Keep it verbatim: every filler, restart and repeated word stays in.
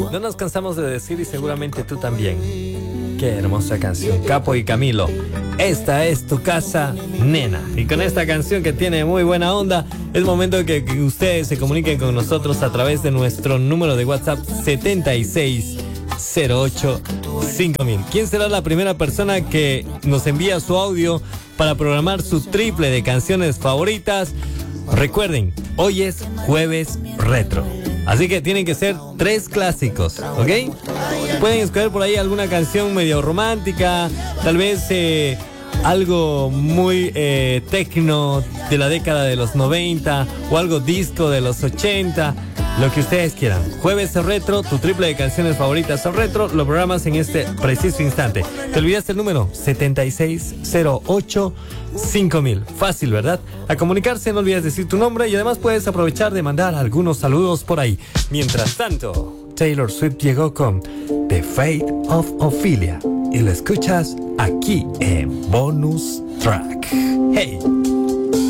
No nos cansamos de decir, y seguramente tú también. Qué hermosa canción, Capo y Camilo. Esta es tu casa, nena. Y con esta canción que tiene muy buena onda, es momento que, que ustedes se comuniquen con nosotros a través de nuestro número de WhatsApp setenta y seis cero ocho cinco mil. ¿Quién será la primera persona que nos envía su audio para programar su triple de canciones favoritas? Recuerden, hoy es jueves retro, así que tienen que ser tres clásicos, ¿ok? Pueden escoger por ahí alguna canción medio romántica, tal vez eh, algo muy eh, tecno de la década de los noventa o algo disco de los ochenta. Lo que ustedes quieran. Jueves retro, tu triple de canciones favoritas al retro, lo programas en este preciso instante. ¿Te olvidaste el número? setenta y seis cero ocho cinco mil. Fácil, ¿verdad? A comunicarse, no olvides decir tu nombre y además puedes aprovechar de mandar algunos saludos por ahí. Mientras tanto, Taylor Swift llegó con The Fate of Ophelia y lo escuchas aquí en Bonus Track. ¡Hey!